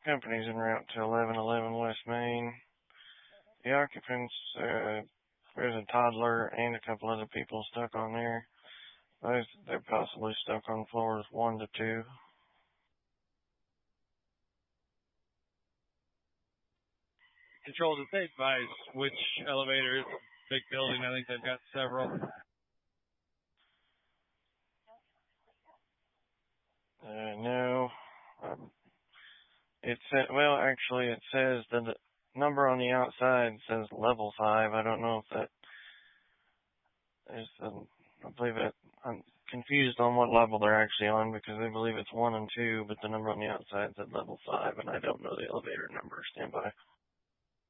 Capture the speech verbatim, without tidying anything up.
company's en route to eleven eleven West Main. The occupants, uh, there's a toddler and a couple other people stuck on there. Those, they're possibly stuck on floors one to two. Control, did they advise which elevator? It's a big building. I think they've got several. Uh, no. Um, it said, well, actually, it says that the number on the outside says level five. I don't know if that is, um, I believe it, I'm confused on what level they're actually on because they believe it's one and two, but the number on the outside said level five, and I don't know the elevator number. Stand by.